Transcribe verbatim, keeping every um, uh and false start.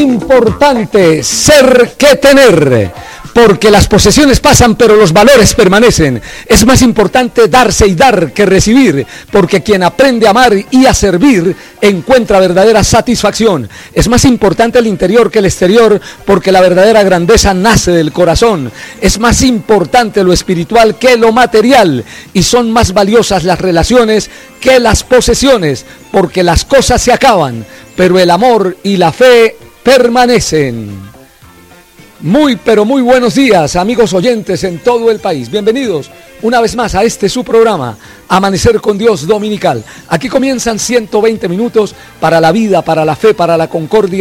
importante ser que tener, porque las posesiones pasan pero los valores permanecen. Es más importante darse y dar que recibir, porque quien aprende a amar y a servir encuentra verdadera satisfacción. Es más importante el interior que el exterior, porque la verdadera grandeza nace del corazón. Es más importante lo espiritual que lo material, y son más valiosas las relaciones que las posesiones, porque las cosas se acaban, pero el amor y la fe permanecen. Muy, pero muy buenos días, amigos oyentes en todo el país. Bienvenidos una vez más a este su programa, Amanecer con Dios Dominical. Aquí comienzan ciento veinte minutos para la vida, para la fe, para la concordia